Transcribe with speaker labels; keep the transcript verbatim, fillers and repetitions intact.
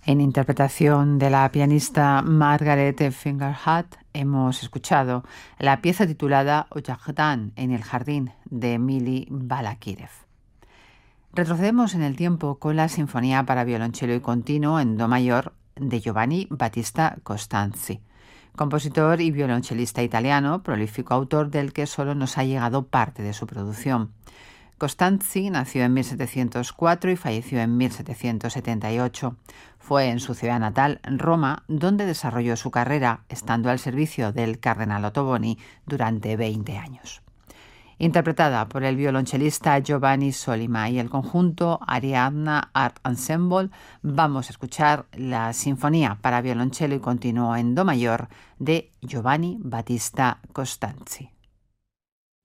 Speaker 1: En interpretación de la pianista Margaret Fingerhut, hemos escuchado la pieza titulada Ojagdan en el jardín de Emily Balakirev. Retrocedemos en el tiempo con la Sinfonía para violonchelo y continuo en do mayor de Giovanni Battista Costanzi, compositor y violonchelista italiano, prolífico autor del que solo nos ha llegado parte de su producción. Costanzi nació en mil setecientos cuatro y falleció en mil setecientos setenta y ocho. Fue en su ciudad natal, Roma, donde desarrolló su carrera, estando al servicio del cardenal Ottoboni durante veinte años. Interpretada por el violonchelista Giovanni Sollima y el conjunto Ariadna Art Ensemble, vamos a escuchar la Sinfonía para violonchelo y continuo en do mayor de Giovanni Battista Costanzi.